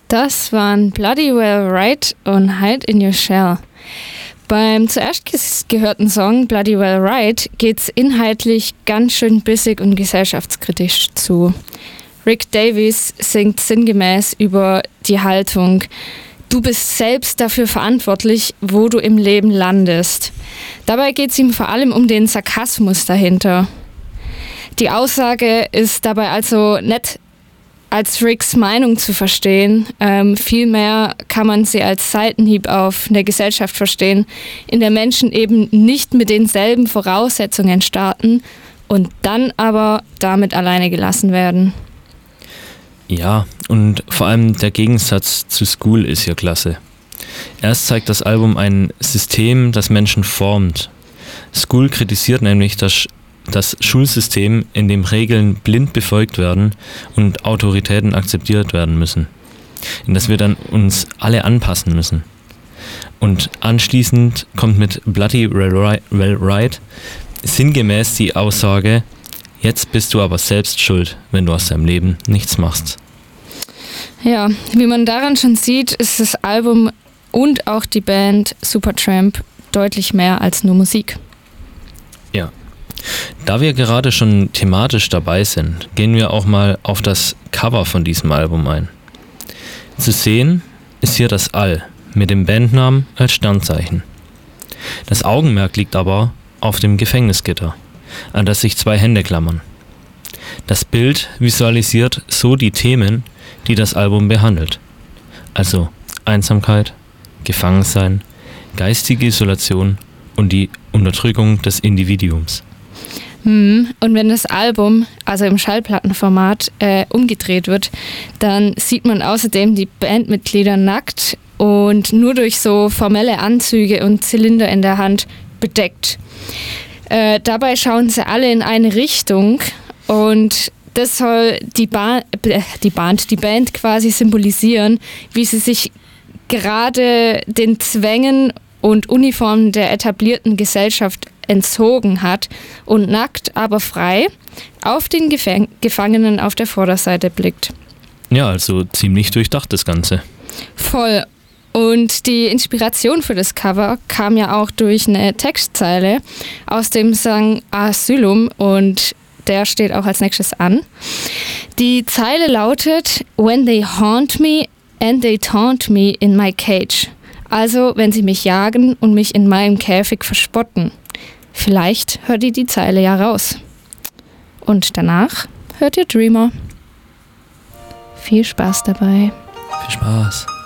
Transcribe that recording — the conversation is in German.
Das waren Bloody Well Right und Hide in Your Shell. Beim zuerst gehörten Song Bloody Well Right geht's inhaltlich ganz schön bissig und gesellschaftskritisch zu. Rick Davies singt sinngemäß über die Haltung: Du bist selbst dafür verantwortlich, wo du im Leben landest. Dabei geht es ihm vor allem um den Sarkasmus dahinter. Die Aussage ist dabei also nicht als Ricks Meinung zu verstehen. Vielmehr kann man sie als Seitenhieb auf eine Gesellschaft verstehen, in der Menschen eben nicht mit denselben Voraussetzungen starten und dann aber damit alleine gelassen werden. Ja, und vor allem der Gegensatz zu School ist ja klasse. Erst zeigt das Album ein System, das Menschen formt. School kritisiert nämlich das Schulsystem, in dem Regeln blind befolgt werden und Autoritäten akzeptiert werden müssen, in das wir dann uns alle anpassen müssen. Und anschließend kommt mit Bloody Well Right sinngemäß die Aussage: Jetzt bist du aber selbst schuld, wenn du aus deinem Leben nichts machst. Ja, wie man daran schon sieht, ist das Album und auch die Band Supertramp deutlich mehr als nur Musik. Ja. Da wir gerade schon thematisch dabei sind, gehen wir auch mal auf das Cover von diesem Album ein. Zu sehen ist hier das All mit dem Bandnamen als Sternzeichen. Das Augenmerk liegt aber auf dem Gefängnisgitter, an das sich 2 Hände klammern. Das Bild visualisiert so die Themen, die das Album behandelt. Also Einsamkeit, Gefangensein, geistige Isolation und die Unterdrückung des Individuums. Und wenn das Album, also im Schallplattenformat, umgedreht wird, dann sieht man außerdem die Bandmitglieder nackt und nur durch so formelle Anzüge und Zylinder in der Hand bedeckt. Dabei schauen sie alle in eine Richtung und das soll die Band quasi symbolisieren, wie sie sich gerade den Zwängen und Uniformen der etablierten Gesellschaft entzogen hat und nackt, aber frei auf den Gefangenen auf der Vorderseite blickt. Ja, also ziemlich durchdacht das Ganze. Voll. Und die Inspiration für das Cover kam ja auch durch eine Textzeile aus dem Song Asylum und der steht auch als nächstes an. Die Zeile lautet: When they haunt me and they taunt me in my cage. Also, wenn sie mich jagen und mich in meinem Käfig verspotten. Vielleicht hört ihr die Zeile ja raus. Und danach hört ihr Dreamer. Viel Spaß dabei. Viel Spaß.